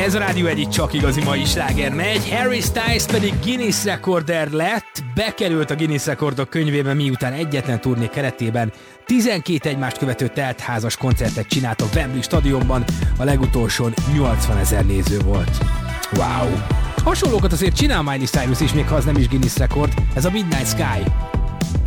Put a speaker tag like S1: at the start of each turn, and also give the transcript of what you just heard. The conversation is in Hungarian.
S1: Ez a Rádió Egy csak igazi mai sláger megy, Harry Styles pedig Guinness rekorder lett, bekerült a Guinness rekordok könyvébe, miután egyetlen turné keretében 12 egymást követő teltházas koncertet csinált a Wembley stadionban, a legutolsón 80 000 néző volt. Wow! Hasonlókat azért csinál Miley Cyrus is, még ha az nem is Guinness rekord, ez a Midnight Sky.